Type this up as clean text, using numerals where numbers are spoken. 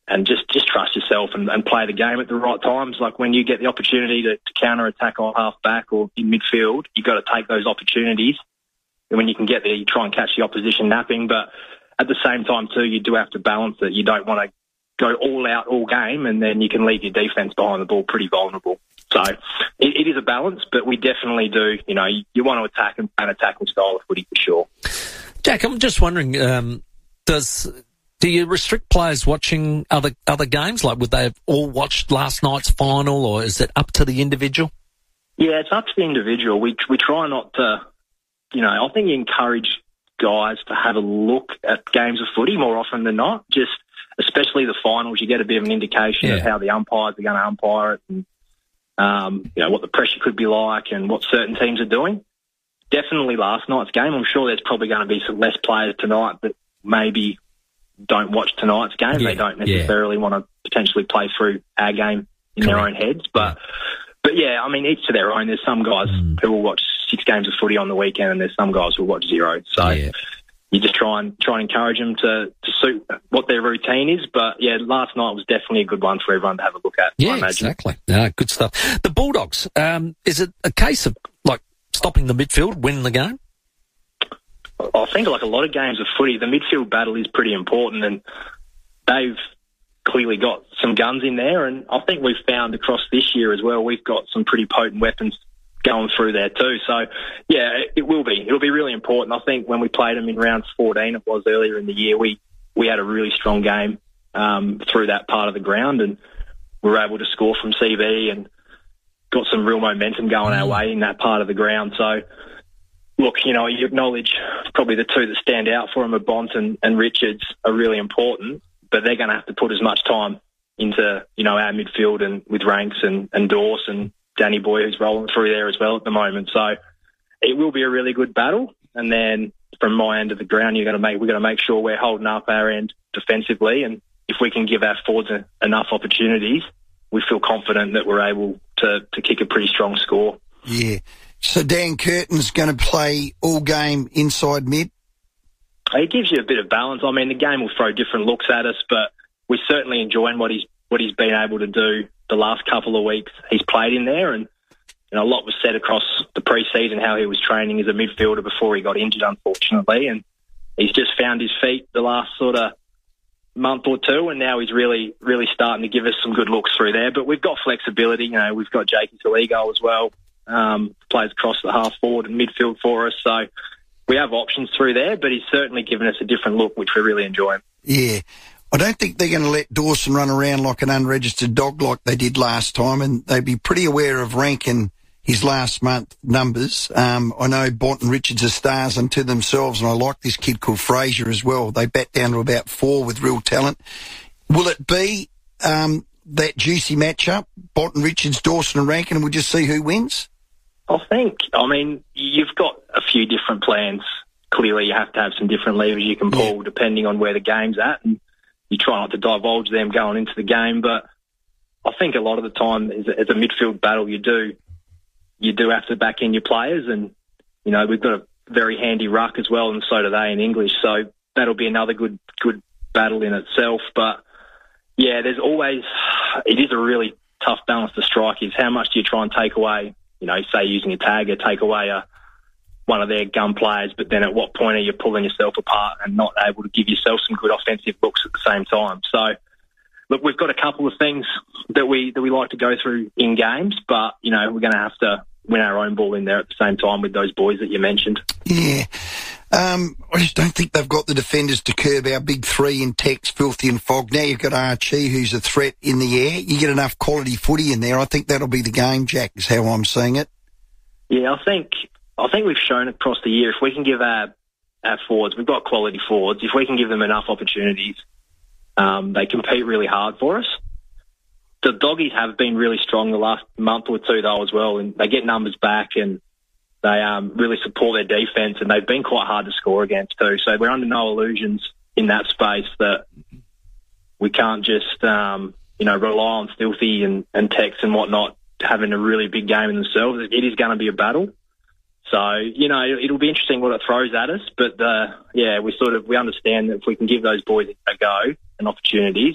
and just trust yourself and play the game at the right times. Like when you get the opportunity to counter-attack on half-back or in midfield, you've got to take those opportunities. And when you can get there, you try and catch the opposition napping. But at the same time, too, you do have to balance it. You don't want to go all out all game, and then you can leave your defence behind the ball pretty vulnerable. So it is a balance, but we definitely do. You know, you want to attack and an attacking style of footy for sure. Jack, I'm just wondering, do you restrict players watching other games? Like, would they have all watched last night's final, or is it up to the individual? Yeah, it's up to the individual. We try not to, you know, I think you encourage guys to have a look at games of footy more often than not. Just especially the finals, you get a bit of an indication of how the umpires are going to umpire it, and you know, what the pressure could be like and what certain teams are doing. Definitely last night's game. I'm sure there's probably going to be some less players tonight that maybe don't watch tonight's game. They don't necessarily want to potentially play through our game in their own heads. But yeah, I mean, each to their own. There's some guys who will watch 6 games of footy on the weekend, and there's some guys who will watch 0. So you just try and encourage them to suit what their routine is. But yeah, last night was definitely a good one for everyone to have a look at. Yeah, exactly. Good stuff. The Bulldogs, is it a case of like stopping the midfield, winning the game? I think like a lot of games of footy, the midfield battle is pretty important, and they've clearly got some guns in there. And I think we've found across this year as well, we've got some pretty potent weapons going through there too. So yeah, it'll be really important. I think when we played them in round 14, it was earlier in the year, we had a really strong game through that part of the ground, and we were able to score from CB and got some real momentum going our way in that part of the ground. So look, you know, you acknowledge probably the two that stand out for them are Bont and Richards are really important, but they're going to have to put as much time into, you know, our midfield and with Ranks and Dorse and Danny Boy, who's rolling through there as well at the moment. So it will be a really good battle. And then from my end of the ground, we're going to make sure we're holding up our end defensively. And if we can give our forwards enough opportunities, we feel confident that we're able to kick a pretty strong score. Yeah. So Dan Curtin's going to play all game inside mid? It gives you a bit of balance. I mean, the game will throw different looks at us, but we're certainly enjoying what he's been able to do the last couple of weeks he's played in there. And you know, a lot was said across the pre-season how he was training as a midfielder before he got injured, unfortunately. And he's just found his feet the last sort of month or two, and now he's really, really starting to give us some good looks through there. But we've got flexibility. You know, we've got Jakey Taligo as well, plays across the half forward and midfield for us. So we have options through there, but he's certainly given us a different look, which we're really enjoying. Yeah. I don't think they're going to let Dawson run around like an unregistered dog like they did last time, and they'd be pretty aware of Rank and his last month numbers. I know Bont and Richards are stars unto themselves, and I like this kid called Fraser as well. They bat down to about 4 with real talent. Will it be that juicy matchup, Bont and Richards, Dawson and Rankin, and we'll just see who wins? I mean, you've got a few different plans. Clearly, you have to have some different levers you can pull depending on where the game's at, and you try not to divulge them going into the game. But I think a lot of the time, as a midfield battle, you do have to back in your players, and you know, we've got a very handy ruck as well, and so do they in English. So that'll be another good battle in itself. But yeah, it is a really tough balance to strike. Is how much do you try and take away? You know, say using a tagger, take away one of their gun players, but then at what point are you pulling yourself apart and not able to give yourself some good offensive looks at the same time? So, look, we've got a couple of things that we like to go through in games, but, you know, we're going to have to win our own ball in there at the same time with those boys that you mentioned. Yeah. I just don't think they've got the defenders to curb our big three in Tex, Filthy and Fogg. Now you've got Archie, who's a threat in the air. You get enough quality footy in there. I think that'll be the game, Jack, is how I'm seeing it. Yeah, I think we've shown across the year, if we can give our forwards, we've got quality forwards, if we can give them enough opportunities, they compete really hard for us. The Doggies have been really strong the last month or two, though, as well, and they get numbers back and they really support their defence, and they've been quite hard to score against too. So we're under no illusions in that space that we can't just, rely on Filthy and Tex and whatnot having a really big game in themselves. It is going to be a battle. So, you know, it'll be interesting what it throws at us. But, we understand that if we can give those boys a go and opportunities,